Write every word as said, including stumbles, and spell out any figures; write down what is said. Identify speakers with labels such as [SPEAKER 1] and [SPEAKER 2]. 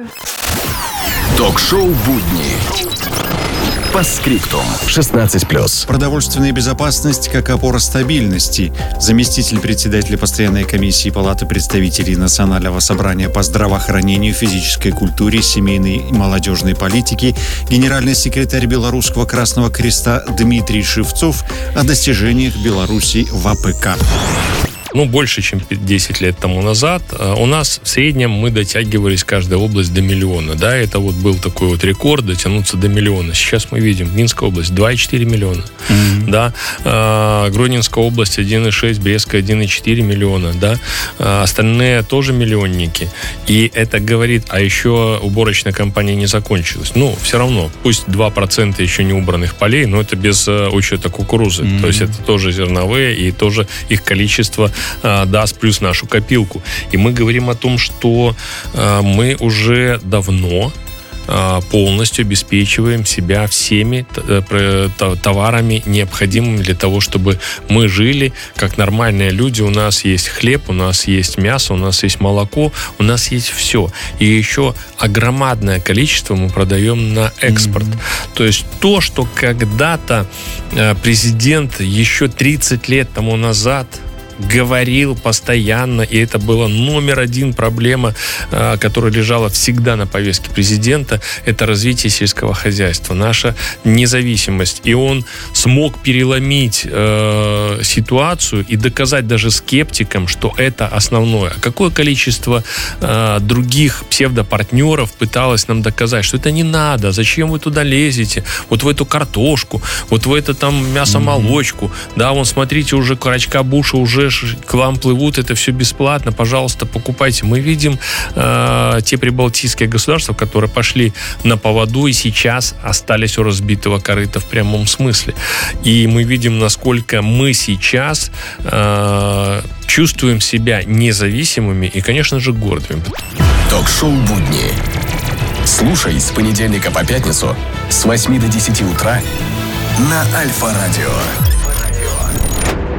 [SPEAKER 1] Ток-шоу «Будни». Постскриптум. шестнадцать плюс.
[SPEAKER 2] Продовольственная безопасность как опора стабильности. Заместитель председателя постоянной комиссии Палаты представителей Национального собрания по здравоохранению, физической культуре, семейной и молодежной политике, генеральный секретарь Белорусского Красного Креста Дмитрий Шевцов о достижениях Беларуси в А П К.
[SPEAKER 3] Ну, больше, чем десять лет тому назад, у нас в среднем мы дотягивались, каждая область, до миллиона. Да, это вот был такой вот рекорд, дотянуться до миллиона. Сейчас мы видим, Минская область два и четыре миллиона. Mm-hmm. Да, Гродненская область один и шесть, Брестская один и четыре миллиона. Да, остальные тоже миллионники. И это говорит, а еще уборочная кампания не закончилась. Ну, все равно, пусть два процента еще не убранных полей, но это без учета кукурузы. Mm-hmm. То есть это тоже зерновые, и тоже их количество даст плюс нашу копилку. И мы говорим о том, что э, мы уже давно э, полностью обеспечиваем себя всеми э, товарами, необходимыми для того, чтобы мы жили как нормальные люди. У нас есть хлеб, у нас есть мясо, у нас есть молоко, у нас есть все. И еще огромадное количество мы продаем на экспорт. Mm-hmm. То есть то, что когда-то э, президент еще тридцать лет тому назад говорил постоянно, и это была номер один проблема, которая лежала всегда на повестке президента, это развитие сельского хозяйства, наша независимость. И он смог переломить э, ситуацию и доказать даже скептикам, что это основное. Какое количество э, других псевдопартнеров пыталось нам доказать, что это не надо, зачем вы туда лезете, вот в эту картошку, вот в это там мясомолочку, mm-hmm. да, вон смотрите, уже карачка буша уже к вам плывут, это все бесплатно, пожалуйста, покупайте. Мы видим э, те прибалтийские государства, которые пошли на поводу и сейчас остались у разбитого корыта в прямом смысле. И мы видим, насколько мы сейчас э, чувствуем себя независимыми и, конечно же, гордыми.
[SPEAKER 1] Ток-шоу «Будни». Слушай с понедельника по пятницу с восьми до десяти утра на Альфа-радио.